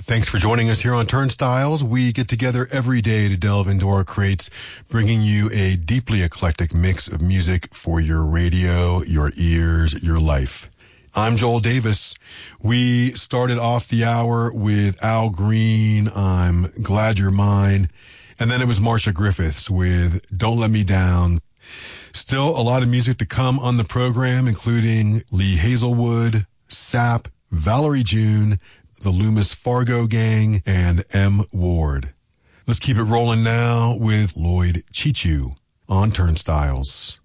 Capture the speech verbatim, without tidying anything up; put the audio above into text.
Thanks for joining us here on Turnstiles. We get together every day to delve into our crates, bringing you a deeply eclectic mix of music for your radio, your ears, your life. I'm Joel Davis. We started off the hour with Al Green, I'm Glad You're Mine. And then it was Marcia Griffiths with Don't Let Me Down. Still a lot of music to come on the program, including Lee Hazelwood, Sap, Valerie June, the Loomis Fargo Gang, and M. Ward. Let's keep it rolling now with Lloyd Chichu on Turnstiles.